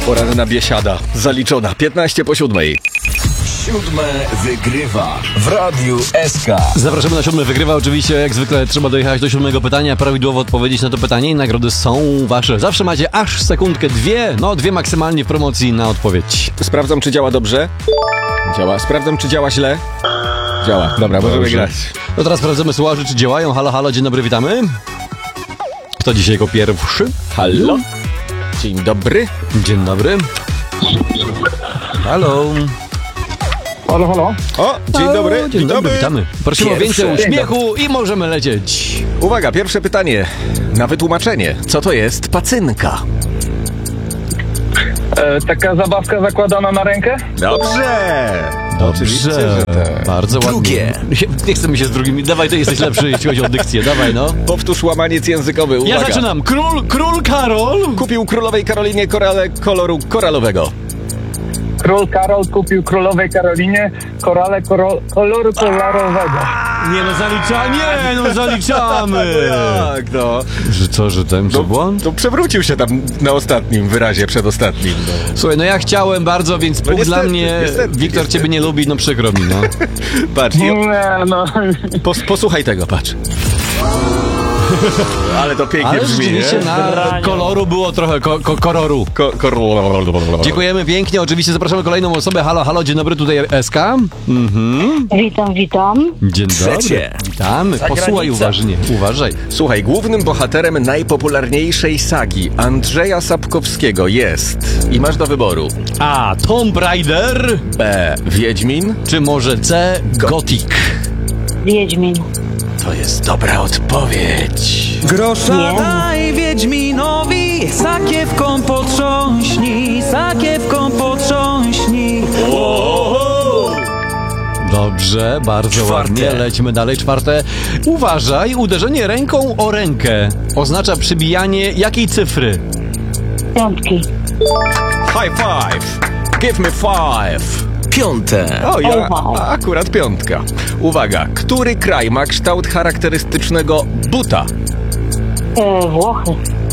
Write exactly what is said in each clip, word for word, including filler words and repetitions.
Poranna biesiada zaliczona. piętnaście po siódmej. Siódme wygrywa w Radiu S K. Zapraszamy na siódme wygrywa. Oczywiście jak zwykle trzeba dojechać do siódmego pytania, prawidłowo odpowiedzieć na to pytanie i nagrody są wasze. Zawsze macie aż sekundkę, dwie, no dwie maksymalnie w promocji na odpowiedź. Sprawdzam, czy działa dobrze. Działa. Sprawdzam, czy działa źle. Działa. Dobra, możemy Dobrze. grać. No teraz sprawdzamy słuchaczy, czy działają. Halo, halo, dzień dobry, witamy. Kto dzisiaj jako pierwszy? Halo? Dzień dobry. Dzień dobry. Halo. Halo, halo. O, dzień Halo, dobry. Dzień, dzień dobry, witamy. Prosimy Pierwsze. o więcej uśmiechu i możemy lecieć. Uwaga, pierwsze pytanie. Na wytłumaczenie. Co to jest pacynka? E, taka zabawka zakładana na rękę? Dobrze. Oczywiście, Dobrze, że tak. bardzo ładnie. Drugie. Nie chcemy się z drugimi. Dawaj, ty jesteś lepszy, jeśli chodzi o dykcję. Dawaj, no. Powtórz łamaniec językowy. Uwaga. Ja zaczynam. Król, król Karol. Kupił królowej Karolinie korale koloru koralowego. Król Karol kupił królowej Karolinie korale koro, koloru kolorowego. Nie no, zaliczamy. Nie no, zaliczamy. Tak, no. Że co, że ten co błąd? To przewrócił się tam na ostatnim wyrazie, przedostatnim. No. Słuchaj, no ja chciałem bardzo, więc punkt niestety, dla mnie. niestety, Wiktor niestety. ciebie nie lubi, no przykro mi, no. Patrz, i Nie, no. pos, posłuchaj tego, patrz. Ale to pięknie Ale brzmi, rzeczywiście nie? na koloru było trochę ko, ko, koloru. Ko, kor... Dziękujemy pięknie, oczywiście zapraszamy kolejną osobę. Halo, halo, dzień dobry, tutaj S K. Mhm. Witam, witam. Dzień dobry. Trzecie. Witamy. Posłuchaj uważnie, uważaj. Słuchaj, głównym bohaterem najpopularniejszej sagi Andrzeja Sapkowskiego jest, i masz do wyboru, A. Tomb Raider, B. Wiedźmin. czy może C. Gothic? Wiedźmin. To jest dobra odpowiedź. Grosza Nie. daj Wiedźminowi, sakiewką potrząśnij, sakiewką potrząśnij. Dobrze, bardzo Czwarte. ładnie. Lećmy dalej. Czwarte. Uważaj, uderzenie ręką o rękę oznacza przybijanie jakiej cyfry? Piątki. High five. Give me five. Piąte. O, ja Wow. akurat piątka. Uwaga, który kraj ma kształt charakterystycznego buta? E, Włochy.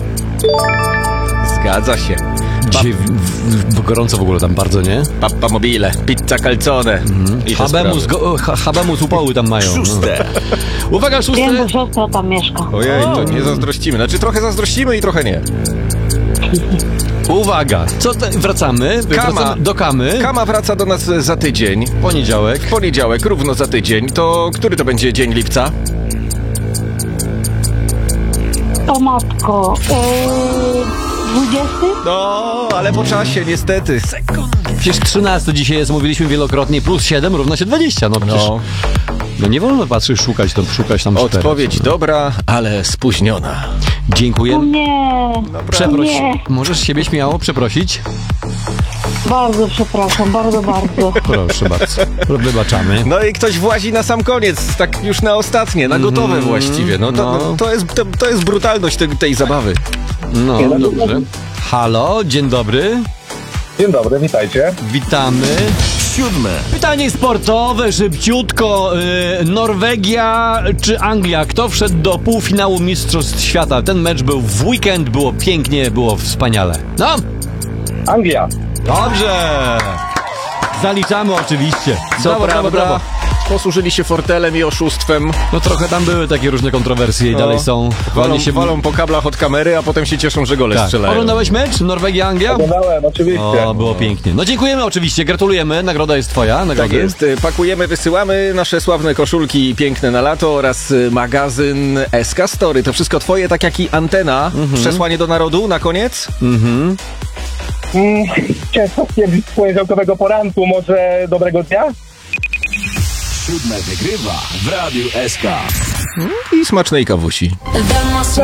Zgadza się. Dzisiaj w, w, w, gorąco w ogóle tam bardzo, nie? Pappa mobile, pizza calzone. I te Habemus, sprawy. go, ha, habemus upały tam mają. Szóste. No. Uwaga, Wiem, szósty. bo siostra tam mieszka. Ojej, to nie zazdrościmy. Znaczy trochę zazdrościmy i trochę nie. Uwaga. Co te, wracamy? Kama. Wracamy do Kamy. Kama wraca do nas za tydzień. Poniedziałek. W poniedziałek, równo za tydzień. To który to będzie dzień lipca? O matko. E, dwudziesty? No, ale po czasie, niestety. Przecież trzynasty dzisiaj jest, mówiliśmy wielokrotnie, plus siedem równa się dwadzieścia. No przecież No, no nie wolno patrzeć, szukać tam, szukać tam cztery. odpowiedź dobra, ale spóźniona. No Dziękuję. nie. Przeproś. Nie. Możesz siebie śmiało przeprosić? Bardzo przepraszam, bardzo, bardzo. Proszę bardzo. Wybaczamy. No i ktoś włazi na sam koniec, tak już na ostatnie, na gotowe właściwie. No to, no. no, to, jest, to, to jest brutalność tej, tej zabawy. No, dobrze. Halo, dzień dobry. Dzień dobry, witajcie. Witamy. Siódme. Pytanie sportowe, szybciutko. Yy, Norwegia czy Anglia? Kto wszedł do półfinału Mistrzostw Świata? Ten mecz był w weekend, było pięknie, było wspaniale. No, Anglia. dobrze. Zaliczamy oczywiście. Co Brawo, brawo, prawda, brawo. posłużyli się fortelem i oszustwem. No trochę tam były takie różne kontrowersje i No. dalej są. Walą, Walnie się walą po kablach od kamery, a potem się cieszą, że gole Tak. strzelają. Oglądałeś mecz? Norwegia-Anglia? Oglądałem, oczywiście. O, było pięknie. No dziękujemy oczywiście, gratulujemy. Nagroda jest twoja. Tak Nagrody. jest, y, pakujemy, wysyłamy nasze sławne koszulki piękne na lato oraz y, magazyn S K Story. To wszystko twoje, tak jak i antena. Przesłanie do narodu na koniec? Mhm. Mm, ciężko stwierdzić z poniedziałkowego poranku, może dobrego dnia? Siódme wygrywa w Radiu S K. I smacznej kawusi. Damos